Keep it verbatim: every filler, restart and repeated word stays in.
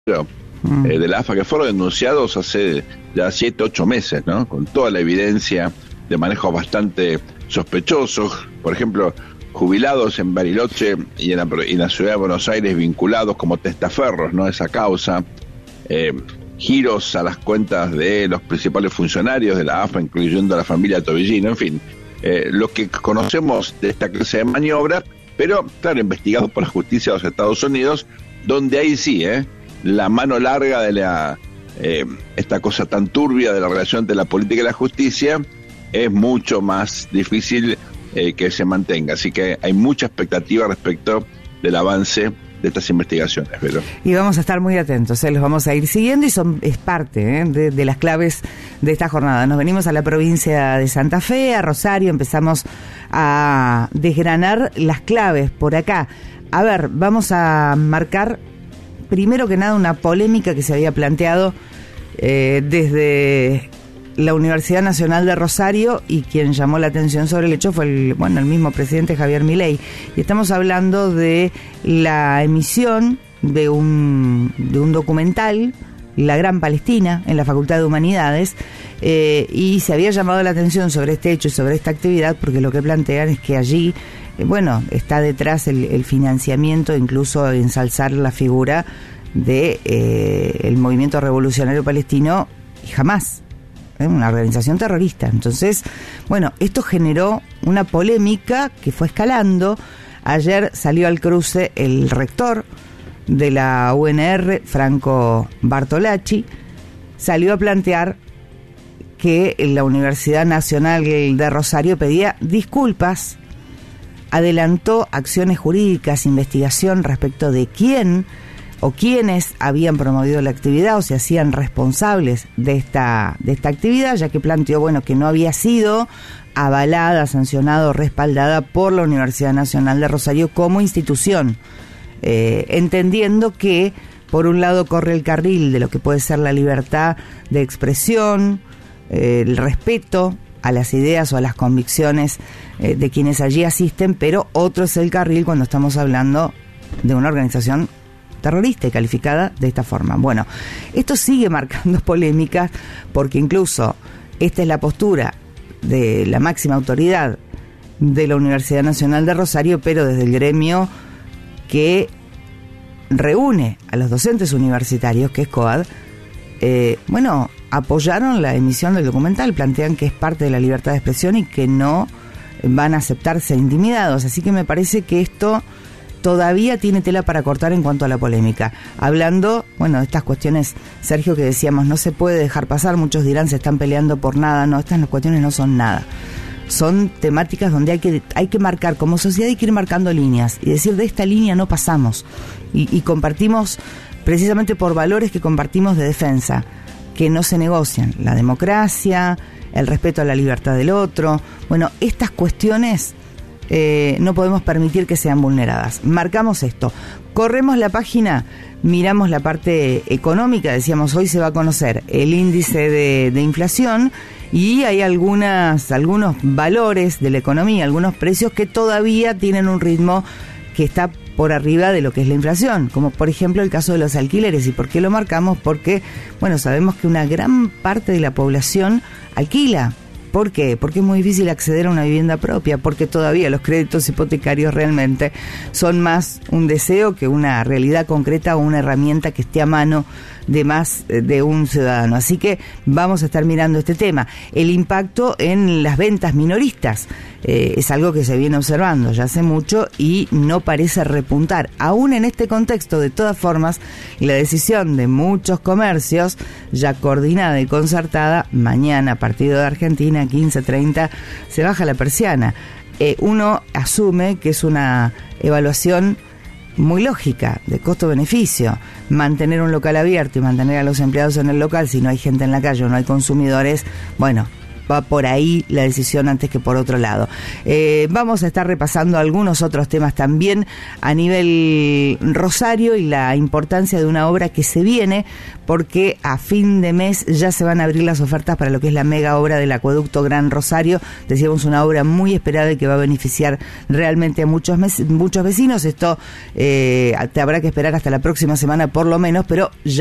mm. eh, de la A F A, que fueron denunciados hace ya siete, ocho meses, ¿no? Con toda la evidencia de manejos bastante sospechosos, por ejemplo, jubilados en Bariloche y en la, y en la ciudad de Buenos Aires vinculados como testaferros, ¿no? Esa causa, eh, giros a las cuentas de los principales funcionarios de la A F A, incluyendo a la familia Tobillino, en fin, eh, lo que conocemos de esta clase de maniobra, pero claro, investigado por la justicia de los Estados Unidos, donde ahí sí, ¿eh? la mano larga de la eh, esta cosa tan turbia de la relación entre la política y la justicia es mucho más difícil eh, que se mantenga. Así que hay mucha expectativa respecto del avance de estas investigaciones, pero y vamos a estar muy atentos, ¿eh? Los vamos a ir siguiendo y son es parte ¿eh? de, de las claves de esta jornada. Nos venimos a la provincia de Santa Fe, a Rosario, empezamos a desgranar las claves por acá. A ver, vamos a marcar primero que nada una polémica que se había planteado eh, desde la Universidad Nacional de Rosario, y quien llamó la atención sobre el hecho fue el, bueno, el mismo presidente Javier Milei. Y estamos hablando de la emisión de un, de un documental, La Gran Palestina, en la Facultad de Humanidades, eh, y se había llamado la atención sobre este hecho y sobre esta actividad porque lo que plantean es que allí, eh, bueno, está detrás el, el financiamiento, incluso ensalzar la figura de eh, el movimiento revolucionario palestino y Hamás, una organización terrorista. Entonces, bueno, esto generó una polémica que fue escalando. Ayer salió al cruce el rector de la U N R, Franco Bartolacci, salió a plantear que la Universidad Nacional de Rosario pedía disculpas, adelantó acciones jurídicas, investigación respecto de quién o quiénes habían promovido la actividad o se hacían responsables de esta de esta actividad, ya que planteó, bueno, que no había sido avalada, sancionada o respaldada por la Universidad Nacional de Rosario como institución, eh, entendiendo que, por un lado, corre el carril de lo que puede ser la libertad de expresión, eh, el respeto a las ideas o a las convicciones eh, de quienes allí asisten, pero otro es el carril cuando estamos hablando de una organización terrorista y calificada de esta forma. Bueno, esto sigue marcando polémicas porque incluso esta es la postura de la máxima autoridad de la Universidad Nacional de Rosario, pero desde el gremio que reúne a los docentes universitarios, que es COAD, eh, bueno, apoyaron la emisión del documental, plantean que es parte de la libertad de expresión y que no van a aceptar ser intimidados. Así que me parece que esto todavía tiene tela para cortar en cuanto a la polémica. Hablando, bueno, de estas cuestiones, Sergio, que decíamos, no se puede dejar pasar, muchos dirán se están peleando por nada. No, estas cuestiones no son nada. Son temáticas donde hay que hay que marcar, como sociedad hay que ir marcando líneas y decir, de esta línea no pasamos. Y, y compartimos, precisamente por valores que compartimos de defensa, que no se negocian. La democracia, el respeto a la libertad del otro. Bueno, estas cuestiones Eh, no podemos permitir que sean vulneradas. Marcamos esto, corremos la página, miramos la parte económica. Decíamos, hoy se va a conocer el índice de, de inflación y hay algunas algunos valores de la economía, algunos precios que todavía tienen un ritmo que está por arriba de lo que es la inflación, como por ejemplo el caso de los alquileres. ¿Y por qué lo marcamos? Porque, bueno, sabemos que una gran parte de la población alquila. ¿Por qué? Porque es muy difícil acceder a una vivienda propia, porque todavía los créditos hipotecarios realmente son más un deseo que una realidad concreta o una herramienta que esté a mano de más de un ciudadano. Así que vamos a estar mirando este tema. El impacto en las ventas minoristas eh, es algo que se viene observando ya hace mucho y no parece repuntar. Aún en este contexto, de todas formas, la decisión de muchos comercios, ya coordinada y concertada, mañana, partido de Argentina, quince treinta, se baja la persiana. Eh, uno asume que es una evaluación muy lógica, de costo-beneficio. Mantener un local abierto y mantener a los empleados en el local, si no hay gente en la calle o no hay consumidores, bueno, va por ahí la decisión antes que por otro lado. Eh, vamos a estar repasando algunos otros temas también a nivel Rosario y la importancia de una obra que se viene, porque a fin de mes ya se van a abrir las ofertas para lo que es la mega obra del acueducto Gran Rosario. Decíamos, una obra muy esperada y que va a beneficiar realmente a muchos mes, muchos vecinos. Esto eh, te habrá que esperar hasta la próxima semana por lo menos, pero ya